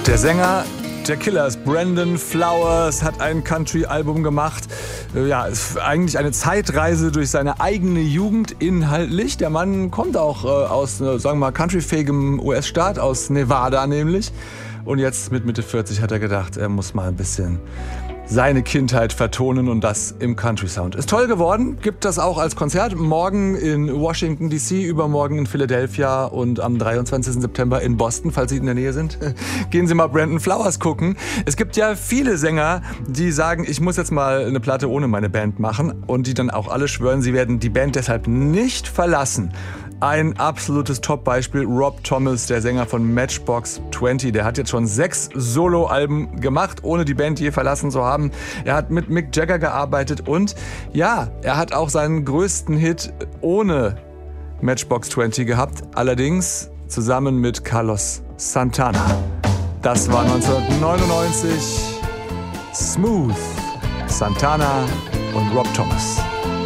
Der Sänger der Killers, Brandon Flowers, hat ein Country-Album gemacht. Ja, ist eigentlich eine Zeitreise durch seine eigene Jugend inhaltlich. Der Mann kommt auch aus, sagen wir mal, countryfähigem US-Staat, aus Nevada nämlich. Und jetzt mit Mitte 40 hat er gedacht, er muss mal ein bisschen seine Kindheit vertonen und das im Country-Sound. Ist toll geworden, gibt das auch als Konzert. Morgen in Washington D.C., übermorgen in Philadelphia und am 23. September in Boston, falls Sie in der Nähe sind. Gehen Sie mal Brandon Flowers gucken. Es gibt ja viele Sänger, die sagen, ich muss jetzt mal eine Platte ohne meine Band machen und die dann auch alle schwören, sie werden die Band deshalb nicht verlassen. Ein absolutes Top-Beispiel, Rob Thomas, der Sänger von Matchbox 20. Der hat jetzt schon 6 Solo-Alben gemacht, ohne die Band je verlassen zu haben. Er hat mit Mick Jagger gearbeitet und ja, er hat auch seinen größten Hit ohne Matchbox 20 gehabt. Allerdings zusammen mit Carlos Santana. Das war 1999. Smooth, Santana und Rob Thomas.